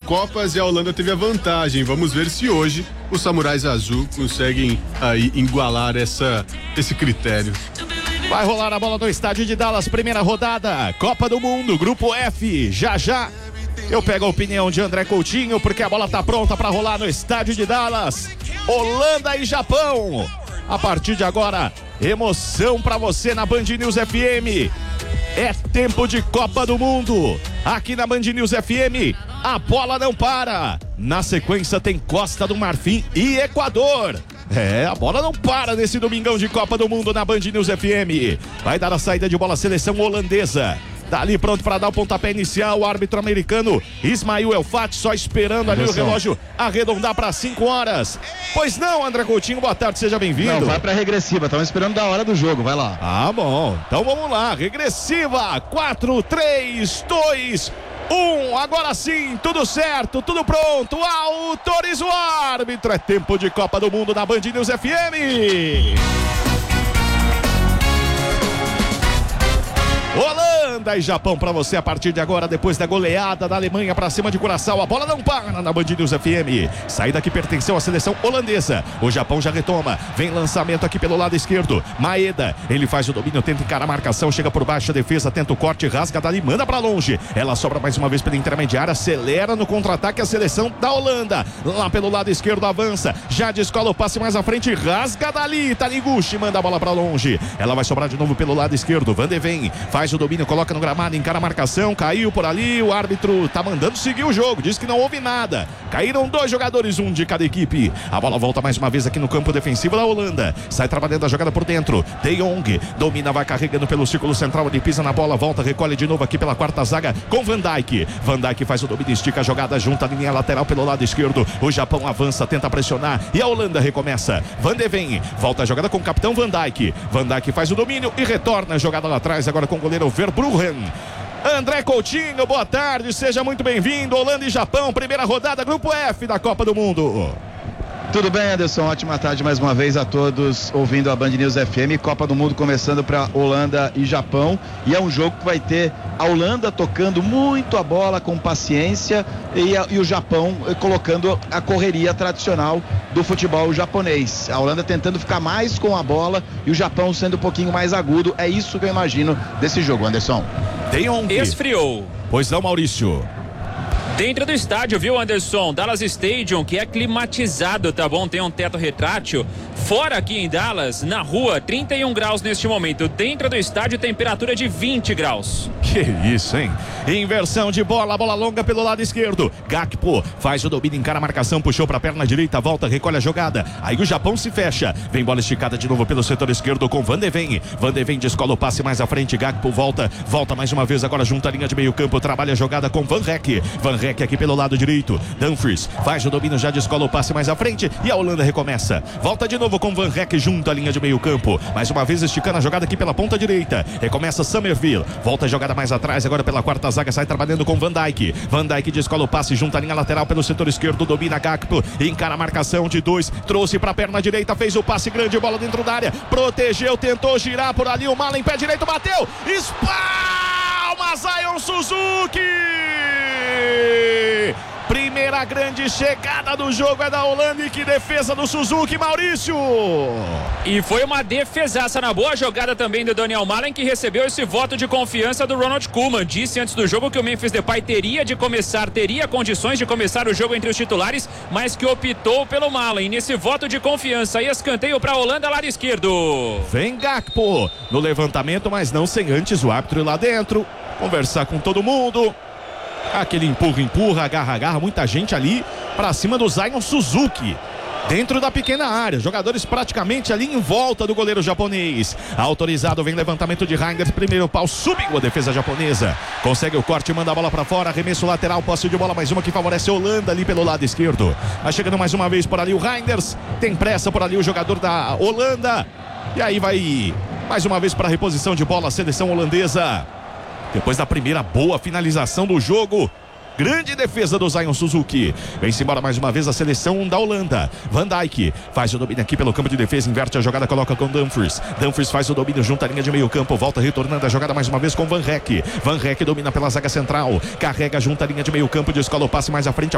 Copas e a Holanda teve a vantagem. Vamos ver se hoje os Samurais Azul conseguem aí igualar esse critério. Vai rolar a bola no estádio de Dallas, primeira rodada, Copa do Mundo, Grupo F. Já eu pego a opinião de André Coutinho, porque a bola tá pronta para rolar no estádio de Dallas. Holanda e Japão. A partir de agora, emoção para você na Band News FM. É tempo de Copa do Mundo. Aqui na Band News FM, a bola não para. Na sequência tem Costa do Marfim e Equador. A bola não para nesse domingão de Copa do Mundo na Band News FM. Vai dar a saída de bola a seleção holandesa. Tá ali pronto para dar o pontapé inicial, o árbitro americano Ismail Elfati só esperando ali o relógio arredondar para 5 horas. Pois não, André Coutinho, boa tarde, seja bem-vindo. Não, vai para regressiva, estamos esperando da hora do jogo, vai lá. Ah, bom, então vamos lá, regressiva, 4, 3, 2, 1, agora sim, tudo certo, tudo pronto, autoriza o árbitro, é tempo de Copa do Mundo na Band News FM. Holanda e Japão para você a partir de agora, depois da goleada da Alemanha para cima de Curaçao. A bola não para na Band News FM. Saída que pertenceu à seleção holandesa. O Japão já retoma. Vem lançamento aqui pelo lado esquerdo. Maeda, ele faz o domínio, tenta encarar a marcação, chega por baixo a defesa, tenta o corte, rasga dali, manda para longe. Ela sobra mais uma vez pela intermediária, acelera no contra-ataque a seleção da Holanda. Lá pelo lado esquerdo avança, já descola o passe mais à frente, rasga dali, Taniguchi manda a bola para longe. Ela vai sobrar de novo pelo lado esquerdo. Van de Ven faz o domínio, coloca no gramado, encara a marcação, caiu por ali, o árbitro tá mandando seguir o jogo, diz que não houve nada. Caíram 2 jogadores, um de cada equipe. A bola volta mais uma vez aqui no campo defensivo da Holanda. Sai trabalhando a jogada por dentro. De Jong domina, vai carregando pelo círculo central, ele pisa na bola, volta, recolhe de novo aqui pela quarta zaga com Van Dijk. Van Dijk faz o domínio, estica a jogada, junta a linha lateral pelo lado esquerdo. O Japão avança, tenta pressionar e a Holanda recomeça. Van de Ven volta a jogada com o capitão Van Dijk. Van Dijk faz o domínio e retorna a jogada lá atrás, agora com o goleiro Verbruggen. André Coutinho, boa tarde, seja muito bem-vindo. Holanda e Japão, primeira rodada, Grupo F da Copa do Mundo. Tudo bem, Anderson? Ótima tarde mais uma vez a todos ouvindo a Band News FM. Copa do Mundo começando para Holanda e Japão. E é um jogo que vai ter a Holanda tocando muito a bola com paciência e o Japão colocando a correria tradicional do futebol japonês. A Holanda tentando ficar mais com a bola e o Japão sendo um pouquinho mais agudo. É isso que eu imagino desse jogo, Anderson. De Jong. Esfriou. Pois não, Maurício. Dentro do estádio, viu, Anderson? Dallas Stadium, que é climatizado, tá bom? Tem um teto retrátil. Fora aqui em Dallas, na rua, 31 graus neste momento. Dentro do estádio, temperatura de 20 graus. Que isso, hein? Inversão de bola, bola longa pelo lado esquerdo. Gakpo faz o domínio, encara a marcação, puxou pra perna direita, volta, recolhe a jogada. Aí o Japão se fecha. Vem bola esticada de novo pelo setor esquerdo com Van de Ven. Van de Ven descola o passe mais à frente. Gakpo volta mais uma vez, agora junta a linha de meio campo, trabalha a jogada com Van Rek. Van Rek aqui pelo lado direito. Dumfries faz o domínio, já descola o passe mais à frente e a Holanda recomeça. Volta de novo com Van Rek junto à linha de meio campo. Mais uma vez esticando a jogada aqui pela ponta direita. Recomeça Summerville. Volta a jogada mais atrás, agora pela quarta zaga, sai trabalhando com Van Dijk. Van Dijk descola o passe junto à linha lateral pelo setor esquerdo, domina Gakpo, encara a marcação de 2, trouxe pra perna direita, fez o passe grande, bola dentro da área, protegeu, tentou girar por ali, o Malen, pé direito, bateu, espalma Zion Suzuki! Primeira grande chegada do jogo é da Holanda e que defesa do Suzuki, Maurício! E foi uma defesaça na boa jogada também do Daniel Malen, que recebeu esse voto de confiança do Ronald Koeman. Disse antes do jogo que o Memphis Depay teria condições de começar o jogo entre os titulares, mas que optou pelo Malen. Nesse voto de confiança, e escanteio para a Holanda, lado esquerdo. Vem Gakpo no levantamento, mas não sem antes o árbitro ir lá dentro, conversar com todo mundo. Aquele empurra, agarra, muita gente ali pra cima do Zion Suzuki. Dentro da pequena área, jogadores praticamente ali em volta do goleiro japonês. Autorizado, vem levantamento de Reinders, primeiro pau, subiu a defesa japonesa. Consegue o corte, manda a bola pra fora, arremesso lateral, posse de bola, mais uma que favorece a Holanda ali pelo lado esquerdo. Vai chegando mais uma vez por ali o Reinders, tem pressa por ali o jogador da Holanda. E aí vai mais uma vez para a reposição de bola a seleção holandesa. Depois da primeira boa finalização do jogo, grande defesa do Zion Suzuki. Vem-se embora mais uma vez a seleção da Holanda. Van Dijk faz o domínio aqui pelo campo de defesa, inverte a jogada, coloca com Dumfries. Dumfries faz o domínio junto à linha de meio campo, volta retornando a jogada mais uma vez com Van Rek. Van Rek domina pela zaga central, carrega junto à linha de meio campo, descola o passe mais à frente.